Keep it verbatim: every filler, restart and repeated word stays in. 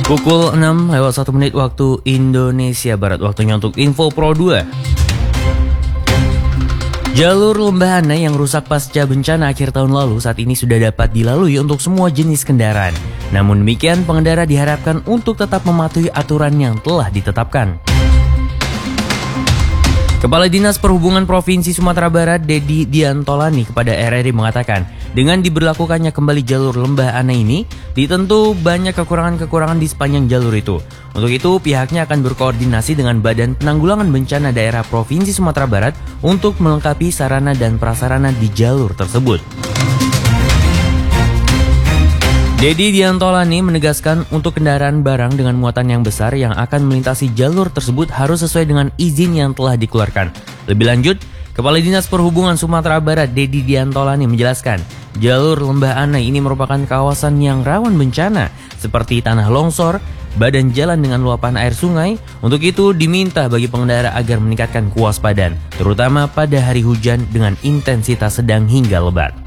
Pukul enam lewat satu menit waktu Indonesia Barat, waktunya untuk Info Pro dua. Jalur Lembah Anai yang rusak pasca bencana akhir tahun lalu saat ini sudah dapat dilalui untuk semua jenis kendaraan. Namun demikian, pengendara diharapkan untuk tetap mematuhi aturan yang telah ditetapkan. Kepala Dinas Perhubungan Provinsi Sumatera Barat, Dedi Diantolani, kepada R R I mengatakan, dengan diberlakukannya kembali jalur Lembah Anai ini, ditentu banyak kekurangan-kekurangan di sepanjang jalur itu. Untuk itu, pihaknya akan berkoordinasi dengan Badan Penanggulangan Bencana Daerah Provinsi Sumatera Barat untuk melengkapi sarana dan prasarana di jalur tersebut. Dedi Diantolani menegaskan untuk kendaraan barang dengan muatan yang besar yang akan melintasi jalur tersebut harus sesuai dengan izin yang telah dikeluarkan. Lebih lanjut, Kepala Dinas Perhubungan Sumatera Barat, Dedi Diantolani, menjelaskan jalur Lembah Anai ini merupakan kawasan yang rawan bencana seperti tanah longsor, badan jalan dengan luapan air sungai. Untuk itu diminta bagi pengendara agar meningkatkan kewaspadaan, terutama pada hari hujan dengan intensitas sedang hingga lebat.